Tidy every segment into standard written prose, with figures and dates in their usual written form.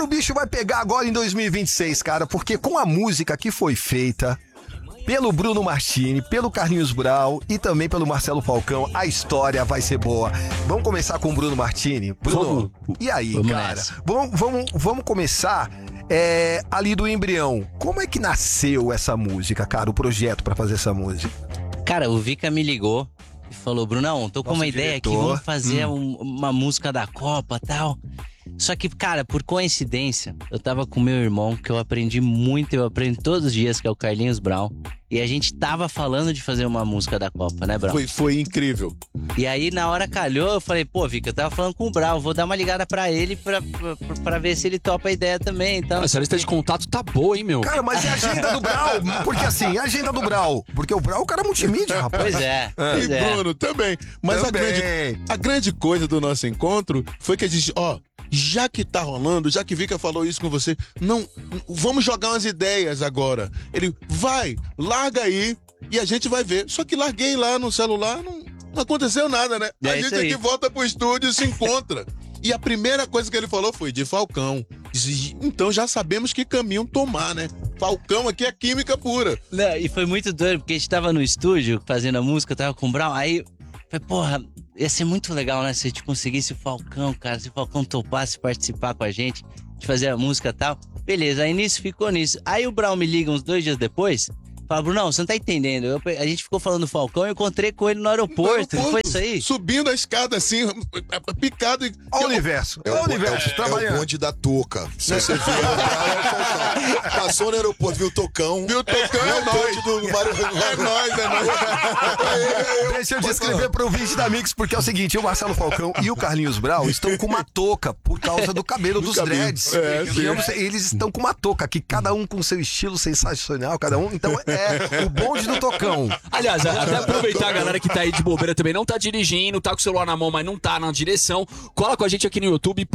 O bicho vai pegar agora em 2026, cara, porque com a música que foi feita pelo Bruno Martini, pelo Carlinhos Brau e também pelo Marcelo Falcão, a história vai ser boa. Vamos começar com o Bruno Martini? Bruno, e aí, cara? Vamos começar ali do embrião. Como é que nasceu essa música, cara, o projeto pra fazer essa música? Cara, o Vika me ligou e falou, Brunão, tô com uma ideia aqui, vamos fazer uma música da Copa e tal. Só que, cara, por coincidência, eu tava com meu irmão, que eu aprendi muito, eu aprendo todos os dias, que é o Carlinhos Brau. E a gente tava falando de fazer uma música da Copa, né, Brau? Foi incrível. E aí, na hora calhou, eu falei, pô, Vika, eu tava falando com o Brau, vou dar uma ligada pra ele pra ver se ele topa a ideia também. Então, essa lista de contato tá boa, hein, meu? Cara, mas e a agenda do Brau? Porque assim, a agenda do Brau. Porque o Brau é o cara multimídia, rapaz. Pois é. E Bruno também. Mas a grande coisa do nosso encontro foi que a gente, já que tá rolando, já que Vika falou isso com você, não, vamos jogar umas ideias agora. Ele, larga aí e a gente vai ver. Só que larguei lá no celular, não aconteceu nada, né? A gente aqui volta pro estúdio e se encontra. E a primeira coisa que ele falou foi de Falcão. Então já sabemos que caminho tomar, né? Falcão aqui é química pura. Não, e foi muito doido, porque a gente tava no estúdio fazendo a música, eu tava com o Brau, aí... Falei, porra, ia ser muito legal, né? Se a gente conseguisse o Falcão, cara. Se o Falcão topasse participar com a gente, de fazer a música e tal. Beleza, aí nisso ficou nisso. Aí o Brau me liga uns 2 dias depois. Fala, Brunão, você não tá entendendo. A gente ficou falando do Falcão, eu encontrei com ele no aeroporto. Não foi isso aí? Subindo a escada assim, picado. Olha o universo. Olha o universo, trabalhando. É o bonde da touca. Se você viu o Falcão. Passou no aeroporto, viu o Tocão. Viu o Tocão, é nóis. Deixa eu descrever pro ouvinte da Mix, porque é o seguinte, o Marcelo Falcão e o Carlinhos Brau estão com uma touca por causa do cabelo dos dreads. Eles estão com uma touca aqui, cada um com seu estilo sensacional, cada um. Então o bonde do Tocão. Aliás, até aproveitar a galera que tá aí de bobeira também, não tá dirigindo, tá com o celular na mão, mas não tá na direção. Cola com a gente aqui no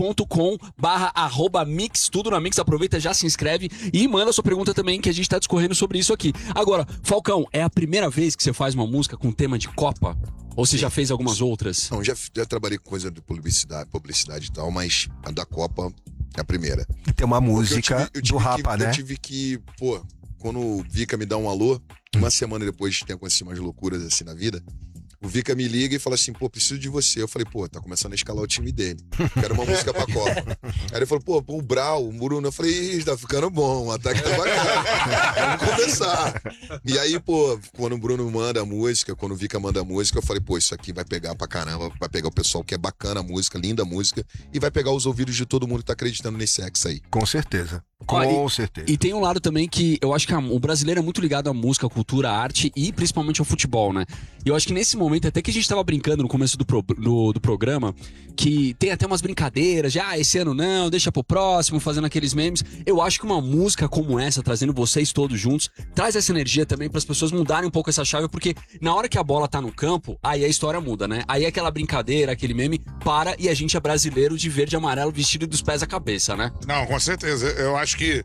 youtube.com/mix, tudo na Mix. Aproveita, já se inscreve e manda sua pergunta também, que a gente tá discorrendo sobre isso aqui. Agora, Falcão, é a primeira vez que você faz uma música com tema de Copa? Ou você já fez algumas outras? Não, já trabalhei com coisa de publicidade e tal, mas a da Copa é a primeira. E tem uma música do Rapa, né? Eu tive que, quando o Vika me dá um alô, uma semana depois tem acontecido umas loucuras assim na vida, o Vika me liga e fala assim, preciso de você. Eu falei, tá começando a escalar o time dele. Quero uma música pra Copa. Aí ele falou, o Brau, o Bruno. Eu falei, tá ficando bom, o ataque tá bacana. Vamos conversar. E aí, quando o Bruno manda a música, quando o Vika manda a música, eu falei, isso aqui vai pegar pra caramba, vai pegar o pessoal que é bacana a música, linda a música, e vai pegar os ouvidos de todo mundo que tá acreditando nesse sexo aí. Com certeza. Com certeza. E tem um lado também que eu acho que o brasileiro é muito ligado à música, à cultura, à arte e principalmente ao futebol, né? E eu acho que nesse momento, até que a gente tava brincando no começo do programa, que tem até umas brincadeiras de, esse ano não, deixa pro próximo, fazendo aqueles memes. Eu acho que uma música como essa, trazendo vocês todos juntos, traz essa energia também para as pessoas mudarem um pouco essa chave, porque na hora que a bola tá no campo, aí a história muda, né? Aí aquela brincadeira, aquele meme para e a gente é brasileiro de verde e amarelo vestido dos pés à cabeça, né? Não, com certeza. Eu acho que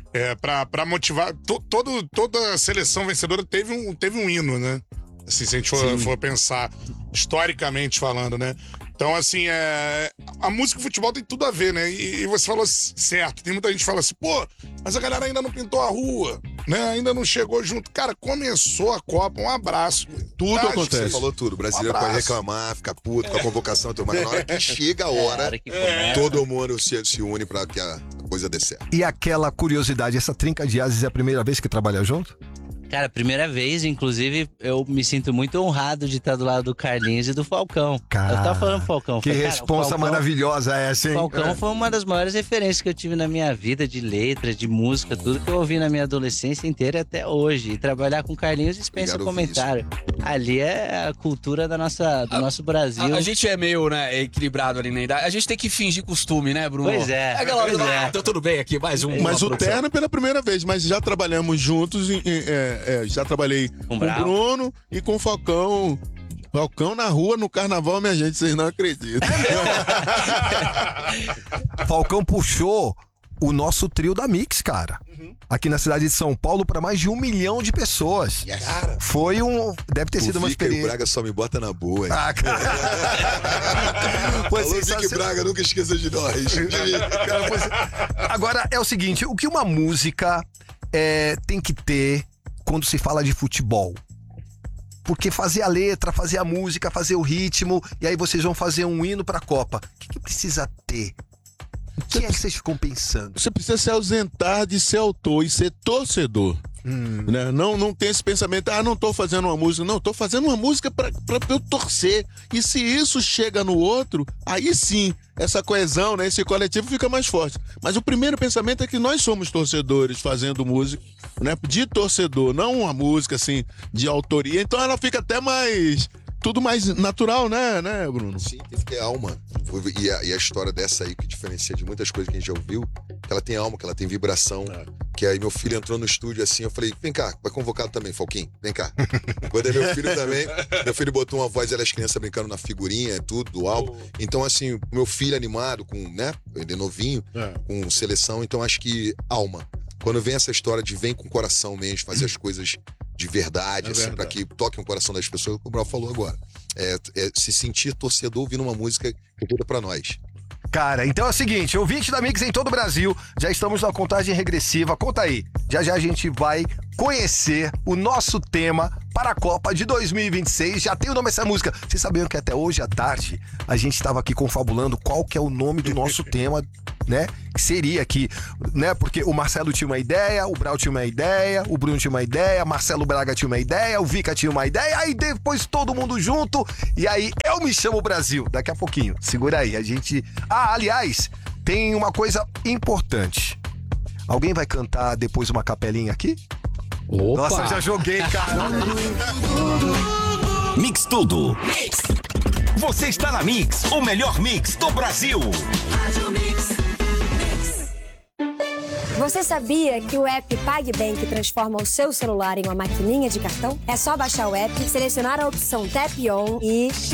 pra motivar, toda a seleção vencedora teve um hino, né? Assim, se a gente for pensar historicamente falando, né? Então, assim, a música e o futebol tem tudo a ver, né? E você falou certo, tem muita gente que fala assim, mas a galera ainda não pintou a rua, né? Ainda não chegou junto. Cara, começou a Copa, um abraço. Tudo acontece. Você falou tudo. O brasileiro pode reclamar, ficar puto com a convocação, mas na hora que chega a hora, todo mundo se une pra que a coisa dê certo. E aquela curiosidade, essa trinca de ases é a primeira vez que trabalha junto? Cara, primeira vez, inclusive, eu me sinto muito honrado de estar do lado do Carlinhos e do Falcão. Cara, eu tava falando Falcão. Que responsa maravilhosa essa, hein? O Falcão foi uma das maiores referências que eu tive na minha vida, de letras, de música, tudo que eu ouvi na minha adolescência inteira e até hoje. E trabalhar com Carlinhos dispensa comentário. Ali é a cultura do nosso Brasil. A gente é meio, né, equilibrado ali na idade. A gente tem que fingir costume, né, Bruno? Pois é. Tá tudo bem aqui, mais um. Mas o terno é pela primeira vez, mas já trabalhamos juntos já trabalhei com o Bruno e com o Falcão. Falcão na rua, no carnaval, minha gente, vocês não acreditam. Falcão puxou o nosso trio da Mix, cara. Aqui na cidade de São Paulo para mais de 1 milhão de pessoas. Cara, Foi deve ter sido uma Vica e o experiência. Braga só me bota na boa. Hein? Ah, cara. Foi Alô, Vica e sensacional. Braga, nunca esqueça de nós. Cara, agora, é o seguinte, o que uma música tem que ter quando se fala de futebol? Porque fazer a letra, fazer a música, fazer o ritmo, e aí vocês vão fazer um hino pra Copa. O que precisa ter? O que é que vocês ficam pensando? Você precisa se ausentar de ser autor e ser torcedor. Né? Não tem esse pensamento, não tô fazendo uma música. Não, tô fazendo uma música pra eu torcer. E se isso chega no outro, aí sim, essa coesão, né, esse coletivo fica mais forte. Mas o primeiro pensamento é que nós somos torcedores fazendo música, né, de torcedor, não uma música assim de autoria. Então ela fica até mais... Tudo mais natural, né, Bruno? Sim, tem que ter alma. E a história dessa aí, que diferencia de muitas coisas que a gente já ouviu, que ela tem alma, que ela tem vibração. Que aí meu filho entrou no estúdio assim, eu falei, vem cá, vai convocado também, Falquinho, vem cá. Quando é meu filho também, meu filho botou uma voz, ela as crianças brincando na figurinha, tudo, do álbum. Então, assim, meu filho animado, com, né, ele é novinho, com seleção, então acho que alma. Quando vem essa história de vem com o coração mesmo, fazer as coisas de verdade, assim, pra que toque o coração das pessoas, como o Brau falou agora. Se sentir torcedor ouvindo uma música que é toda pra nós. Cara, então é o seguinte, ouvinte da Mix em todo o Brasil, já estamos na contagem regressiva, conta aí. Já a gente vai conhecer o nosso tema para a Copa de 2026. Já tem o nome dessa música. Vocês sabiam que até hoje à tarde a gente estava aqui confabulando qual que é o nome do nosso tema, né? Que seria aqui, né? Porque o Marcelo tinha uma ideia, o Brau tinha uma ideia, o Bruno tinha uma ideia, Marcelo Braga tinha uma ideia, o Vica tinha uma ideia, aí depois todo mundo junto, e aí eu me chamo Brasil. Daqui a pouquinho, segura aí, a gente... aliás, tem uma coisa importante. Alguém vai cantar depois uma capelinha aqui? Opa! Nossa, já joguei, cara. Mix Tudo. Você está na Mix, o melhor mix do Brasil. Você sabia que o app PagBank transforma o seu celular em uma maquininha de cartão? É só baixar o app, selecionar a opção Tap On e